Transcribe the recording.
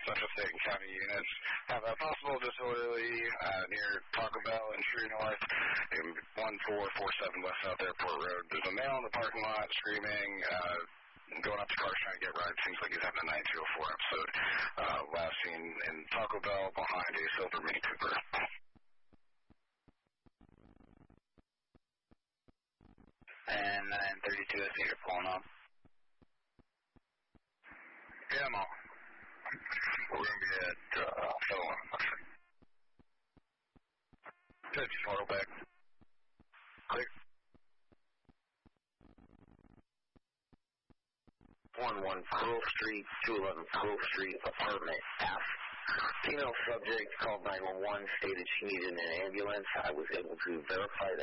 Central State and County units have a possible disorderly near Taco Bell and True North in 1447 West South Airport Road. There's a male in the parking lot screaming, going up to cars trying to get rides. Seems like he's having a 90204 episode. Last seen in Taco Bell behind a silver Mini Cooper. And 932, I see you're pulling up. Yeah, I'm on. We're going to be at Philip. Good, photo back. Click. 11 Grove Street, 211 Grove Street, apartment F. Female subject called 911, stated she needed an ambulance. I was able to verify that.